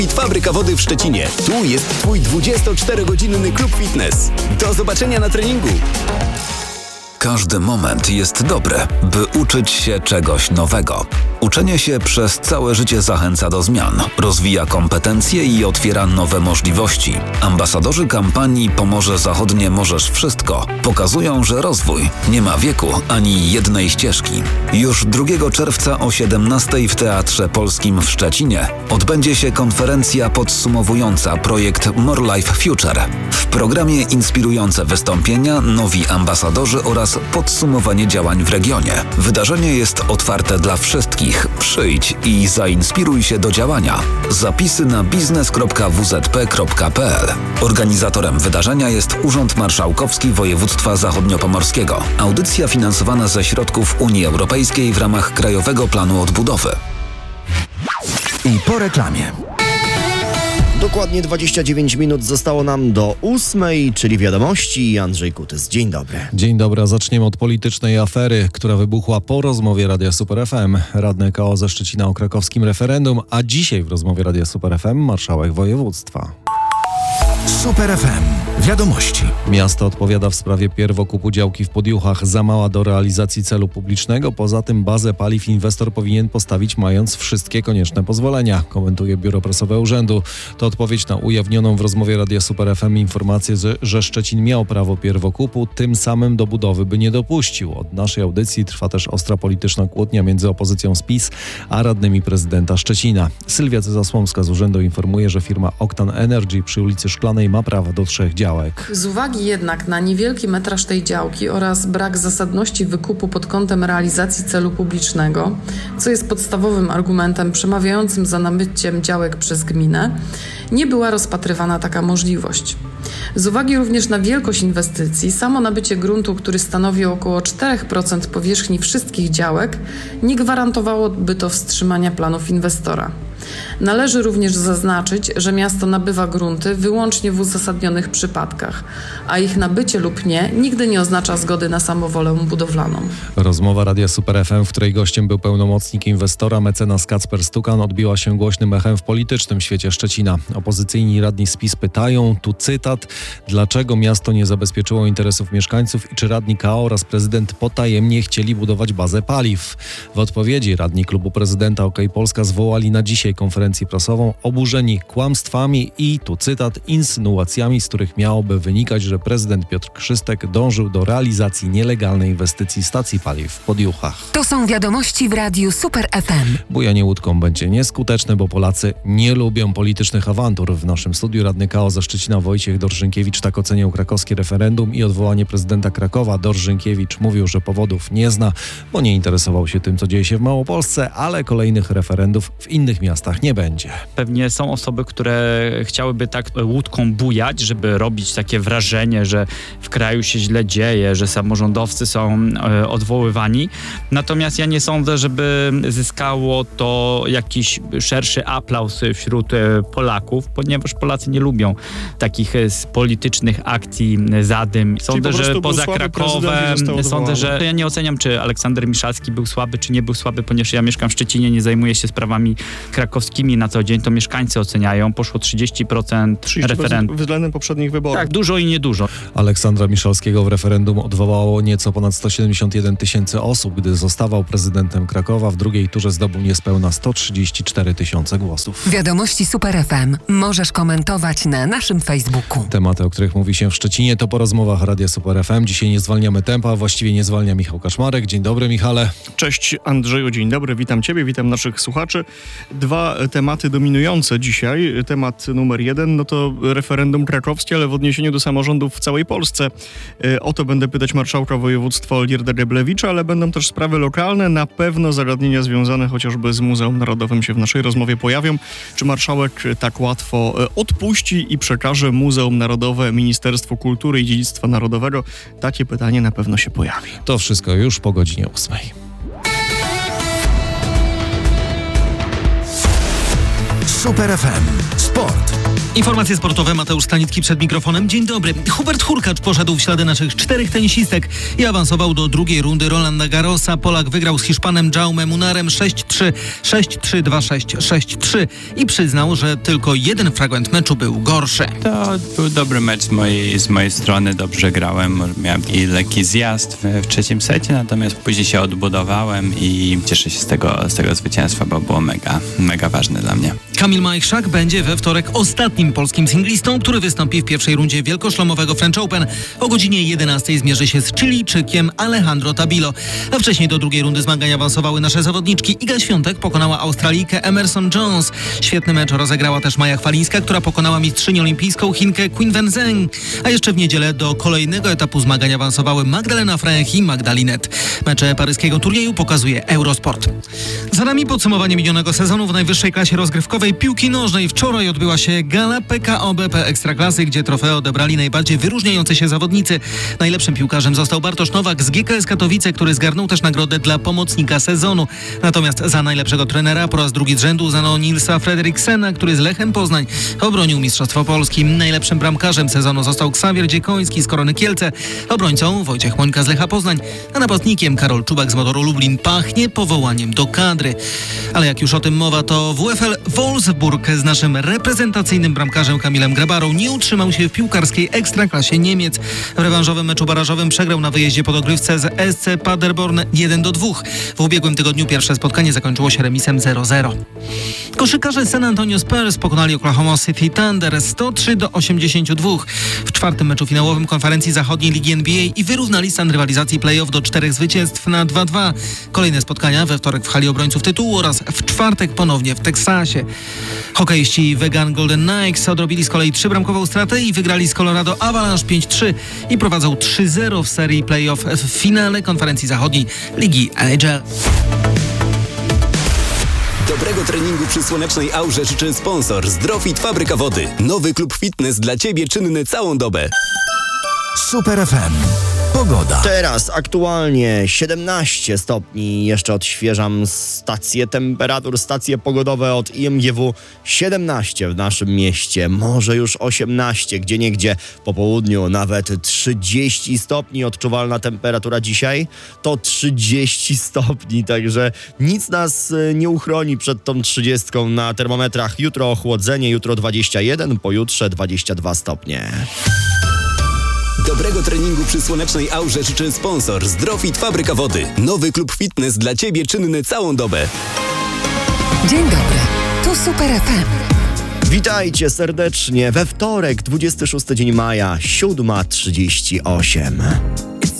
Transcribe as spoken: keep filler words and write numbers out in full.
Fit Fabryka Wody w Szczecinie. Tu jest Twój dwudziestoczterogodzinny klub fitness. Do zobaczenia na treningu. Każdy moment jest dobry, by uczyć się czegoś nowego. Uczenie się przez całe życie zachęca do zmian, rozwija kompetencje i otwiera nowe możliwości. Ambasadorzy kampanii Pomorze Zachodnie Możesz Wszystko pokazują, że rozwój nie ma wieku ani jednej ścieżki. Już drugiego czerwca o siedemnastej w Teatrze Polskim w Szczecinie odbędzie się konferencja podsumowująca projekt More Life Future. W programie inspirujące wystąpienia, nowi ambasadorzy oraz podsumowanie działań w regionie. Wydarzenie jest otwarte dla wszystkich. Przyjdź i zainspiruj się do działania. Zapisy na biznes kropka w z p kropka p l. Organizatorem wydarzenia jest Urząd Marszałkowski Województwa Zachodniopomorskiego. Audycja finansowana ze środków Unii Europejskiej w ramach Krajowego Planu Odbudowy. I po reklamie. Dokładnie dwadzieścia dziewięć minut zostało nam do ósmej, czyli wiadomości. Andrzej Kutys. Dzień dobry. Dzień dobry. Zaczniemy od politycznej afery, która wybuchła po rozmowie Radia Super F M. Radny K O ze Szczecina o krakowskim referendum, a dzisiaj w rozmowie Radia Super F M marszałek województwa. Super F M. Wiadomości. Miasto odpowiada w sprawie pierwokupu działki w Podjuchach. Za mała do realizacji celu publicznego. Poza tym bazę paliw inwestor powinien postawić, mając wszystkie konieczne pozwolenia, komentuje biuro prasowe urzędu. To odpowiedź na ujawnioną w rozmowie Radia Super F M informację, że Szczecin miał prawo pierwokupu, tym samym do budowy by nie dopuścił. Od naszej audycji trwa też ostra polityczna kłótnia między opozycją z PiS a radnymi prezydenta Szczecina. Sylwia Zasłomska z urzędu informuje, że firma Octan Energy przy ulicy Szklanej ma prawo do trzech działek. Z uwagi jednak na niewielki metraż tej działki oraz brak zasadności wykupu pod kątem realizacji celu publicznego, co jest podstawowym argumentem przemawiającym za nabyciem działek przez gminę, nie była rozpatrywana taka możliwość. Z uwagi również na wielkość inwestycji, samo nabycie gruntu, który stanowi około cztery procent powierzchni wszystkich działek, nie gwarantowałoby to wstrzymania planów inwestora. Należy również zaznaczyć, że miasto nabywa grunty wyłącznie w uzasadnionych przypadkach, a ich nabycie lub nie nigdy nie oznacza zgody na samowolę budowlaną. Rozmowa Radia Super F M, w której gościem był pełnomocnik inwestora, mecenas Kacper Stukan, odbiła się głośnym echem w politycznym świecie Szczecina. Opozycyjni radni z PiS pytają, tu cytat, dlaczego miasto nie zabezpieczyło interesów mieszkańców i czy radni K O oraz prezydent potajemnie chcieli budować bazę paliw. W odpowiedzi radni klubu prezydenta OK Polska zwołali na dzisiaj konferencję prasową oburzeni kłamstwami i, tu cytat, insynuacjami, z których miałoby wynikać, że prezydent Piotr Krzystek dążył do realizacji nielegalnej inwestycji stacji paliw w Podjuchach. To są wiadomości w Radiu Super F M. Bujanie łódką będzie nieskuteczne, bo Polacy nie lubią politycznych awantur. W naszym studiu radny K O ze Szczecina Wojciech Dorżynkiewicz tak oceniał krakowskie referendum i odwołanie prezydenta Krakowa. Dorżynkiewicz mówił, że powodów nie zna, bo nie interesował się tym, co dzieje się w Małopolsce, ale kolejnych referendów w innych miastach nie będzie. Pewnie są osoby, które chciałyby tak łódką bujać, żeby robić takie wrażenie, że w kraju się źle dzieje, że samorządowcy są e, odwoływani. Natomiast ja nie sądzę, żeby zyskało to jakiś szerszy aplauz wśród e, Polaków, ponieważ Polacy nie lubią takich e, politycznych akcji zadym. Sądzę, że poza Krakowem, sądzę, że ja nie oceniam, czy Aleksander Miszalski był słaby, czy nie był słaby, ponieważ ja mieszkam w Szczecinie, nie zajmuję się sprawami krakowskimi na co dzień, to mieszkańcy oceniają. Poszło trzydzieści procent referendum. Względem poprzednich wyborów. Tak, dużo i niedużo. Aleksandra Miszalskiego w referendum odwołało nieco ponad sto siedemdziesiąt jeden tysięcy osób, gdy zostawał prezydentem Krakowa. W drugiej turze zdobył niespełna sto trzydzieści cztery tysiące głosów. Wiadomości Super F M możesz komentować na naszym Facebooku. Tematy, o których mówi się w Szczecinie, to po rozmowach Radia Super F M. Dzisiaj nie zwalniamy tempa, właściwie nie zwalnia Michał Kaszmarek. Dzień dobry, Michale. Cześć Andrzeju, dzień dobry, witam Ciebie, witam naszych słuchaczy. Dwa tematy dominujące dzisiaj. Temat numer jeden, no to referendum krakowskie, ale w odniesieniu do samorządów w całej Polsce. O to będę pytać marszałka województwa Olgierda Geblewicza, ale będą też sprawy lokalne. Na pewno zagadnienia związane chociażby z Muzeum Narodowym się w naszej rozmowie pojawią. Czy marszałek tak łatwo odpuści i przekaże Muzeum Narodowe Ministerstwu Kultury i Dziedzictwa Narodowego? Takie pytanie na pewno się pojawi. To wszystko już po godzinie ósmej. Super F M. Sport. Informacje sportowe, Mateusz Stanicki przed mikrofonem. Dzień dobry. Hubert Hurkacz poszedł w ślady naszych czterech tenisistek i awansował do drugiej rundy Rolanda Garrosa. Polak wygrał z Hiszpanem Jaume Munarem sześć trzy, sześć trzy, dwa sześć, sześć trzy i przyznał, że tylko jeden fragment meczu był gorszy. To był dobry mecz z mojej, z mojej strony, dobrze grałem, miałem i lekki zjazd w, w trzecim secie, natomiast później się odbudowałem i cieszę się z tego, z tego zwycięstwa, bo było mega, mega ważne dla mnie. Kamil Majchrzak będzie we wtorek ostatnim polskim singlistą, który wystąpi w pierwszej rundzie wielkoszlemowego French Open. O godzinie jedenastej zmierzy się z Chilijczykiem Alejandro Tabilo. A wcześniej do drugiej rundy zmagań awansowały nasze zawodniczki. Iga Świątek pokonała Australijkę Emerson Jones. Świetny mecz rozegrała też Maja Chwalińska, która pokonała mistrzynię olimpijską Chinkę Qin Wenzheng. A jeszcze w niedzielę do kolejnego etapu zmagań awansowały Magdalena Frech i Magdalinet. Mecze paryskiego turnieju pokazuje Eurosport. Za nami podsumowanie minionego sezonu w najwyższej klasie rozgrywkowej piłki nożnej. Wczoraj odbyła się gala P K O B P Ekstraklasy, gdzie trofeo odebrali najbardziej wyróżniający się zawodnicy. Najlepszym piłkarzem został Bartosz Nowak z G K S Katowice, który zgarnął też nagrodę dla pomocnika sezonu. Natomiast za najlepszego trenera po raz drugi z rzędu uznano Nilsa Fredriksena, który z Lechem Poznań obronił Mistrzostwo Polski. Najlepszym bramkarzem sezonu został Ksawier Dziekoński z Korony Kielce, obrońcą Wojciech Mońka z Lecha Poznań, a napastnikiem Karol Czubak z Motoru Lublin. Pachnie powołaniem do kadry. Ale jak już o tym mowa, to W F L Wolfsburg z naszym reprezentacyjnym bramkarzem Kamilem Grabarą nie utrzymał się w piłkarskiej Ekstraklasie Niemiec. W rewanżowym meczu barażowym przegrał na wyjeździe po dogrywce z S C Paderborn jeden do dwóch. W ubiegłym tygodniu pierwsze spotkanie zakończyło się remisem zero zero. Koszykarze San Antonio Spurs pokonali Oklahoma City Thunder sto trzy do osiemdziesięciu dwóch w czwartym meczu finałowym konferencji zachodniej Ligi N B A i wyrównali stan rywalizacji play-off do czterech zwycięstw na dwa dwa. Kolejne spotkania we wtorek w hali obrońców tytułu oraz w czwartek ponownie w Teksasie. Hokeiści Vegan Golden Knights odrobili z kolei trzybramkową stratę i wygrali z Colorado Avalanche pięć trzy i prowadzą trzy zero w serii play-off w finale konferencji zachodniej Ligi N H L. Dobrego treningu przy słonecznej aurze życzy sponsor Zdrowit Fabryka Wody. Nowy klub fitness dla Ciebie czynny całą dobę. Super F M. Pogoda. Teraz aktualnie siedemnaście stopni. Jeszcze odświeżam stacje temperatur, stacje pogodowe od I M G W. siedemnaście w naszym mieście, może już osiemnaście, gdzieniegdzie po południu nawet trzydzieści stopni. Odczuwalna temperatura dzisiaj to trzydzieści stopni, także nic nas nie uchroni przed tą trzydziestką na termometrach. Jutro ochłodzenie, jutro dwadzieścia jeden, pojutrze dwadzieścia dwa stopnie. Dobrego treningu przy słonecznej aurze życzy sponsor Zdrowit Fabryka Wody. Nowy klub fitness dla Ciebie czynny całą dobę. Dzień dobry, tu Super F M. Witajcie serdecznie we wtorek, dwudziesty szósty dzień maja, siódma trzydzieści osiem.